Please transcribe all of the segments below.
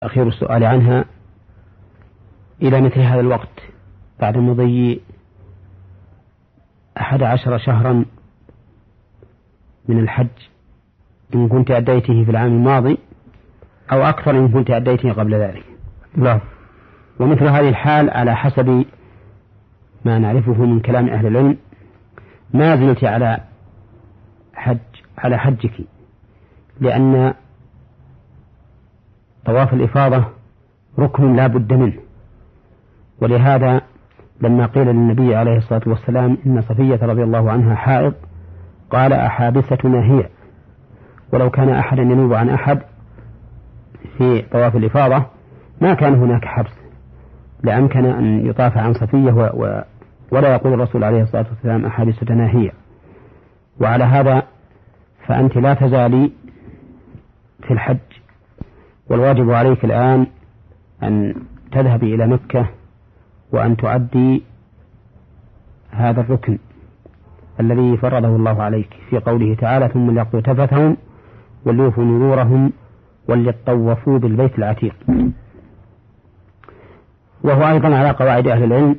أخير السؤال عنها إلى مثل هذا الوقت بعد مضي 11 شهرا من الحج، إن كنت أديته في العام الماضي أو أكثر إن كنت أديته قبل ذلك. لا. ومثل هذه الحال على حسب ما نعرفه من كلام أهل العلم ما زلت على حجك، لأن طواف الإفاضة ركن لا بد منه. ولهذا لما قيل للنبي عليه الصلاة والسلام إن صفية رضي الله عنها حائض قال أحابستنا هي، ولو كان أحد ينوب عن أحد في طواف الإفاضة ما كان هناك حبس، لأمكن أن يطاف عن صفية ولا يقول الرسول عليه الصلاة والسلام أحابستنا هي. وعلى هذا فأنت لا تزالي في الحج، والواجب عليك الآن أن تذهبي إلى مكة وأن تؤدي هذا الركن الذي فرضه الله عليك في قوله تعالى ثم ليقضوا تفثهم وليوفوا نذورهم وليطوفوا بالبيت العتيق. وهو أيضا على قواعد أهل العلم،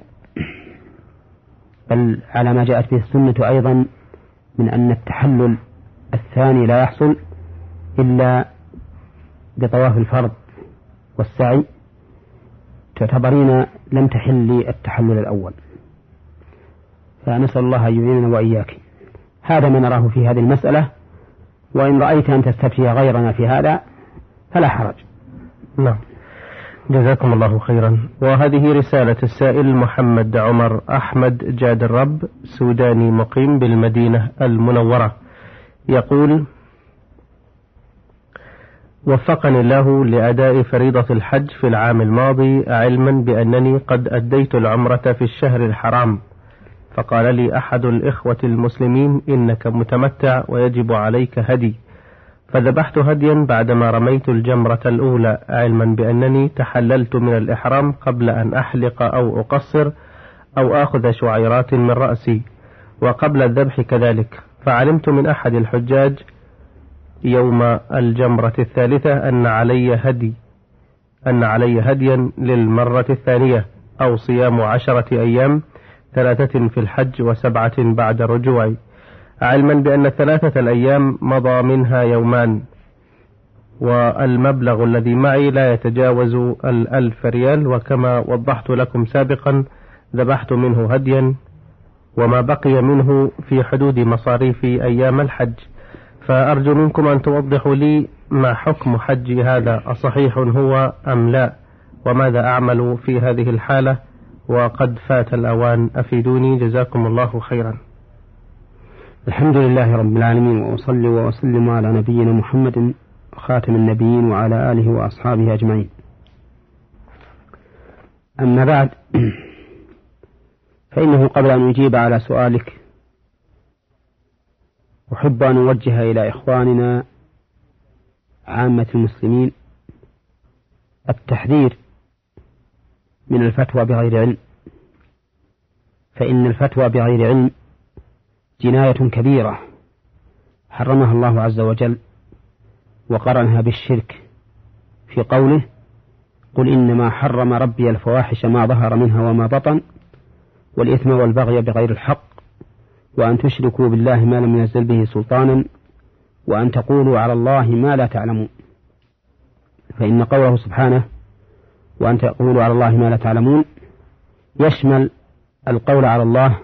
بل على ما جاءت به السنة أيضا من أن التحلل الثاني لا يحصل إلا بطواف الفرض والسعي، تعتبرين لم تحلي التحلل الأول. فنسأل الله أن يعيننا وإياك. هذا ما نراه في هذه المسألة، وإن رأيت أن تستفتي غيرنا في هذا فلا حرج. نعم، جزاكم الله خيرا. وهذه رسالة السائل محمد عمر أحمد جاد الرب، سوداني مقيم بالمدينة المنورة، يقول: وفقني الله لأداء فريضة الحج في العام الماضي، علما بأنني قد أديت العمرة في الشهر الحرام، فقال لي أحد الإخوة المسلمين إنك متمتع ويجب عليك هدي، فذبحت هديا بعدما رميت الجمرة الأولى، علما بأنني تحللت من الإحرام قبل أن أحلق أو أقصر أو أخذ شعيرات من رأسي، وقبل الذبح كذلك. فعلمت من أحد الحجاج يوم الجمرة الثالثة أن علي هديا للمرة الثانية، أو صيام 10 أيام، 3 في الحج و7 بعد رجوعي، علما بأن 3 الأيام مضى منها يومان، والمبلغ الذي معي لا يتجاوز 1000 ريال، وكما وضحت لكم سابقا ذبحت منه هديا، وما بقي منه في حدود مصاريف أيام الحج. فأرجو منكم أن توضحوا لي ما حكم حجي هذا، أصحيح هو أم لا، وماذا أعمل في هذه الحالة، وقد فات الأوان، أفيدوني جزاكم الله خيرا. الحمد لله رب العالمين، وأصلي وأسلم على نبينا محمد خاتم النبيين وعلى آله وأصحابه أجمعين. أما بعد، فإنه قبل أن أجيب على سؤالك أحب أن أوجه إلى إخواننا عامة المسلمين التحذير من الفتوى بغير علم، فإن الفتوى بغير علم جناية كبيرة حرمها الله عز وجل وقرنها بالشرك في قوله قل إنما حرم ربي الفواحش ما ظهر منها وما بطن والإثم والبغي بغير الحق وأن تشركوا بالله ما لم ينزل به سلطانا وأن تقولوا على الله ما لا تعلمون. فإن قوله سبحانه وأن تقولوا على الله ما لا تعلمون يشمل القول على الله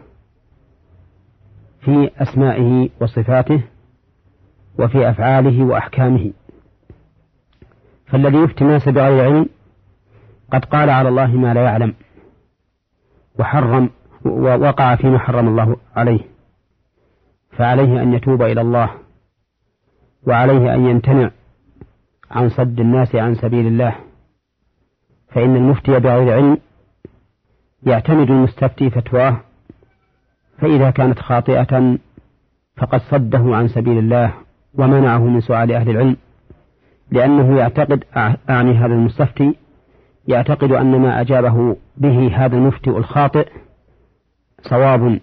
في أسمائه وصفاته وفي أفعاله وأحكامه. فالذي يفتي الناس بغير علم قد قال على الله ما لا يعلم وحرم ووقع فيما حرم الله عليه، فعليه أن يتوب إلى الله، وعليه أن يمتنع عن صد الناس عن سبيل الله، فإن المفتي بغير علم يعتمد المستفتي فتواه، فإذا كانت خاطئة فقد صده عن سبيل الله ومنعه من سؤال أهل العلم، لأنه يعتقد أعني هذا المستفتي يعتقد أن ما أجابه به هذا المفتي الخاطئ صواب،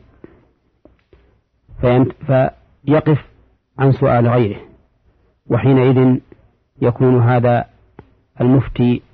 فيقف عن سؤال غيره، وحينئذ يكون هذا المفتي